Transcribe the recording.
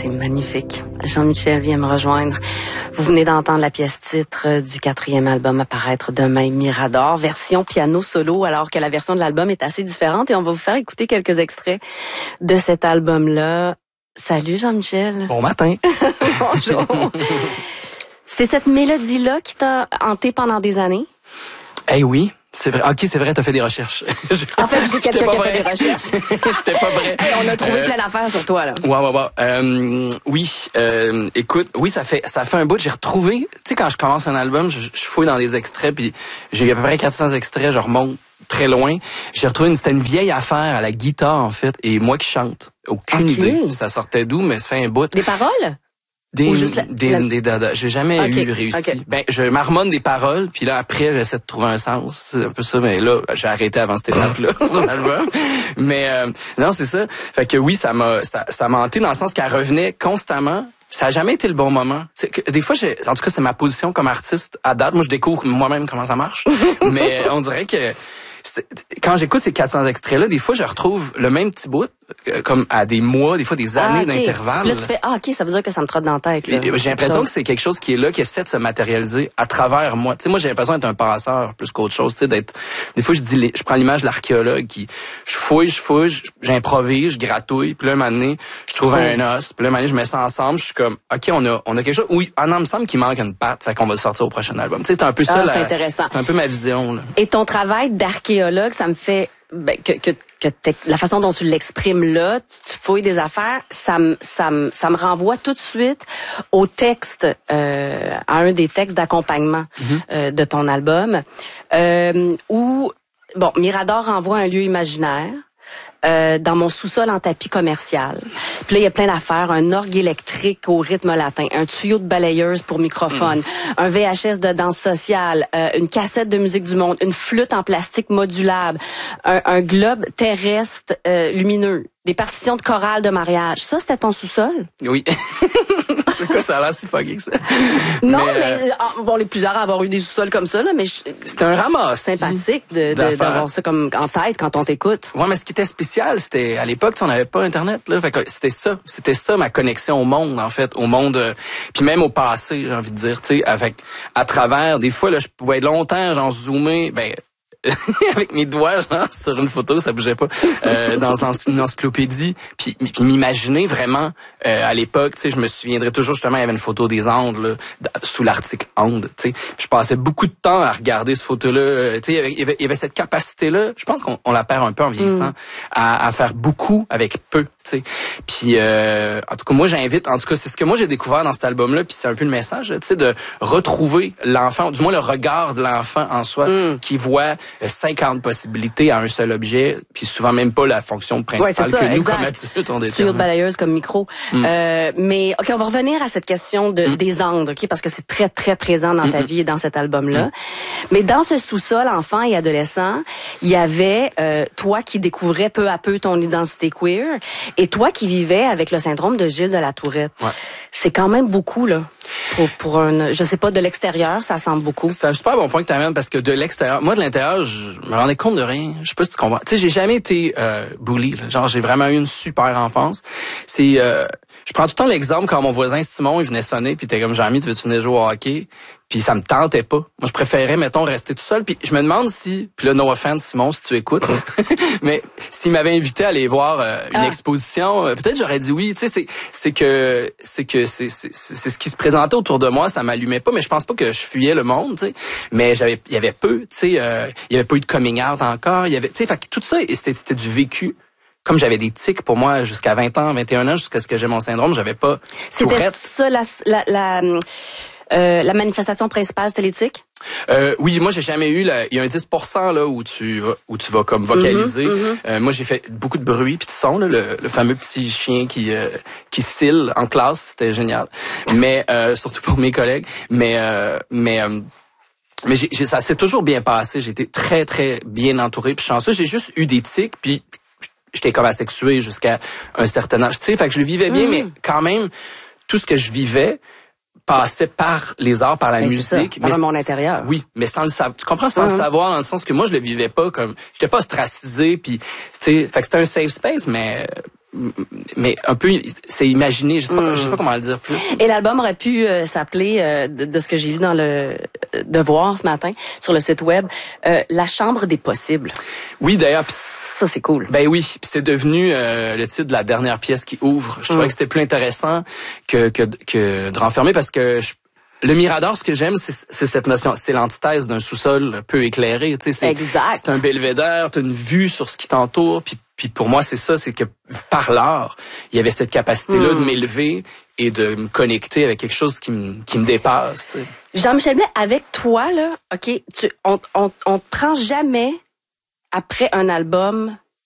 c'est magnifique. Jean-Michel vient me rejoindre. Vous venez d'entendre la pièce titre du 4e album à paraître demain, Mirador, version piano solo, alors que la version de l'album est assez différente et on va vous faire écouter quelques extraits de cet album-là. Salut Jean-Michel. Bon matin. Bonjour. C'est cette mélodie-là qui t'a hanté pendant des années? Eh oui. C'est vrai. OK, c'est vrai, t'as fait des recherches. En fait, j'ai quelqu'un qui a fait des recherches. J'étais pas vrai. Hey, on a trouvé plein d'affaires sur toi, là. Ouais. Oui. Écoute, oui, ça fait un bout. J'ai retrouvé, tu sais, quand je commence un album, je fouille dans des extraits, puis j'ai à peu près 400 extraits, je remonte très loin. J'ai retrouvé c'était une vieille affaire à la guitare, en fait, et moi qui chante. Aucune idée. Ça sortait d'où, mais ça fait un bout. Des paroles? Des dadas. J'ai jamais eu réussi. Okay. Ben, je marmonne des paroles, puis là, après, j'essaie de trouver un sens. C'est un peu ça, mais là, j'ai arrêté avant cette étape-là pour l'album. Mais, non, c'est ça. Fait que oui, ça m'a hanté dans le sens qu'elle revenait constamment. Ça a jamais été le bon moment. Des fois, en tout cas, c'est ma position comme artiste à date. Moi, je découvre moi-même comment ça marche. Mais on dirait que quand j'écoute ces 400 extraits-là, des fois, je retrouve le même petit bout, comme à des mois, des fois des années d'intervalle. Là, tu fais, OK, ça veut dire que ça me trotte dans la tête. Là. J'ai l'impression que c'est quelque chose qui est là, qui essaie de se matérialiser à travers moi. Tu sais, moi, j'ai l'impression d'être un passeur plus qu'autre chose. Tu sais, des fois, je prends l'image de l'archéologue je fouille, j'improvise, je gratouille, puis là, un moment donné, je trouve un os, puis là, un moment donné, je mets ça ensemble, je suis comme, OK, on a quelque chose. Oui, il me semble qu'il manque une patte, fait qu'on va le sortir au prochain album. Tu sais, c'est un peu ça. C'est intéressant. C'est un peu ma vision, là. Et ton travail d'archéologue, ça me fait la façon dont tu l'exprimes là, tu fouilles des affaires, ça me renvoie tout de suite au texte, à un des textes d'accompagnement de ton album, où Mirador renvoie un lieu imaginaire. Dans mon sous-sol en tapis commercial. Puis là, il y a plein d'affaires. Un orgue électrique au rythme latin, un tuyau de balayeuse pour microphone, un VHS de danse sociale, une cassette de musique du monde, une flûte en plastique modulable, un globe terrestre lumineux, des partitions de chorale de mariage. Ça, c'était ton sous-sol? Oui. C'est quoi, ça a l'air si fucké que ça? Non, mais les plusieurs à avoir eu des sous-sols comme ça, là, mais c'était un ramassis. Sympathique d'avoir ça comme en tête quand on t'écoute. Ouais, mais ce qui était spécial, c'était à l'époque, on n'avait pas Internet, là. Fait que c'était ça ma connexion au monde, en fait, au monde, puis même au passé, j'ai envie de dire, tu sais, à travers, des fois, là, je pouvais longtemps, zoomer, avec mes doigts, sur une photo, ça bougeait pas, dans une encyclopédie, puis m'imaginer vraiment, à l'époque, tu sais, je me souviendrai toujours, justement, il y avait une photo des Andes, là, sous l'article Andes, tu sais. Je passais beaucoup de temps à regarder cette photo-là, tu sais, il y avait cette capacité-là, je pense qu'on la perd un peu en vieillissant, à faire beaucoup avec peu, tu sais. Puis, en tout cas, moi, c'est ce que moi j'ai découvert dans cet album-là, puis c'est un peu le message, tu sais, de retrouver l'enfant, du moins le regard de l'enfant en soi, qui voit 50 possibilités à un seul objet, puis souvent même pas la fonction principale que nous, comme adultes, on détermine. Tuyau de balayeuse comme micro. Mais OK, on va revenir à cette question des Andes, OK, parce que c'est très, très présent dans ta vie et dans cet album-là. Mais dans ce sous-sol, enfant et adolescent, il y avait toi qui découvrais peu à peu ton identité queer et toi qui vivais avec le syndrome de Gilles de la Tourette. Ouais. C'est quand même beaucoup, là. Pour je sais pas, de l'extérieur, ça semble beaucoup. C'est un super bon point que tu amènes parce que de l'extérieur, moi de l'intérieur, je me rendais compte de rien. Je sais pas si tu comprends. Tu sais, j'ai jamais été bully, là. Genre j'ai vraiment eu une super enfance. Je prends tout le temps l'exemple quand mon voisin Simon, il venait sonner puis t'es comme Jean-Mi, tu veux-tu venir jouer au hockey? Puis ça me tentait pas. Moi, je préférais, mettons, rester tout seul. Puis je me demande si, puis là, no offense, Simon, si tu écoutes, mais s'il m'avait invité à aller voir une exposition, peut-être j'aurais dit oui. Tu sais, c'est ce qui se présentait autour de moi, ça m'allumait pas. Mais je pense pas que je fuyais le monde, tu sais. Mais il y avait peu, tu sais, il y avait pas eu de coming out encore. Il y avait, tu sais, fait que tout ça, c'était du vécu. Comme j'avais des tics pour moi jusqu'à 20 ans, 21 ans, jusqu'à ce que j'ai mon syndrome, j'avais pas. C'était ça la manifestation principale, c'était l'éthique? Oui, moi j'ai jamais eu il y a un 10% là où tu vas comme vocaliser. Moi j'ai fait beaucoup de bruit puis de son là, le fameux petit chien qui cille en classe, c'était génial. Mais surtout pour mes collègues, mais ça s'est toujours bien passé, j'ai été très très bien entouré puis chanceux, j'ai juste eu des tics puis j'étais comme asexué jusqu'à un certain âge, tu sais, fait que je le vivais bien mais quand même tout ce que je vivais passait par les arts, par la musique. Par mon intérieur. Oui, mais sans le savoir. Tu comprends, sans le savoir, dans le sens que moi, je le vivais pas comme, j'étais pas ostracisé, puis, tu sais, fait que c'était un safe space, mais mais un peu, c'est imaginé. Je sais pas comment le dire plus. Et l'album aurait pu s'appeler, de ce que j'ai lu dans le Devoir ce matin sur le site web, La Chambre des possibles. Oui, d'ailleurs. Ça, c'est cool. Ben oui, puis c'est devenu le titre de la dernière pièce qui ouvre. Je trouvais que c'était plus intéressant que de renfermer parce que le Mirador, ce que j'aime, c'est cette notion, c'est l'antithèse d'un sous-sol peu éclairé. Tu sais, c'est un belvédère, t'as une vue sur ce qui t'entoure. Puis pour moi, c'est ça, c'est que par l'art, il y avait cette capacité-là de m'élever et de me connecter avec quelque chose qui me dépasse. Tu sais. Jean-Michel Blais, avec toi là, ok, on te prend jamais après un album